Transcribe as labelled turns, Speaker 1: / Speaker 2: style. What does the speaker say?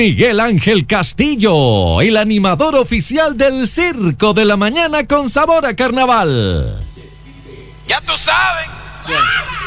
Speaker 1: Miguel Ángel Castillo, el animador oficial del Circo de la Mañana con sabor a carnaval.
Speaker 2: Ya tú sabes.